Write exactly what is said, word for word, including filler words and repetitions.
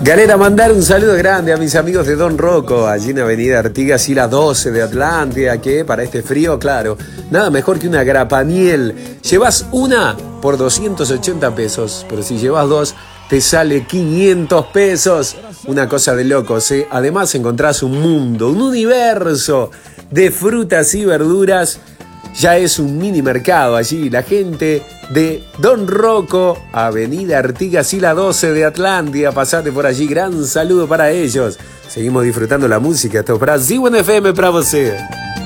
Galera, mandar un saludo grande a mis amigos de Don Rocco, allí en Avenida Artigas y la doce de Atlántida, que para este frío, claro, nada mejor que una grapaniel. Llevas una por doscientos ochenta pesos, pero si llevas dos, te sale quinientos pesos. Una cosa de locos, ¿eh? Además encontrás un mundo, un universo de frutas y verduras. Ya es un mini mercado allí. La gente de Don Rocco, Avenida Artigas y la doce de Atlántida. Pasate por allí. Gran saludo para ellos. Seguimos disfrutando la música. Esto es Brasil en F M para você.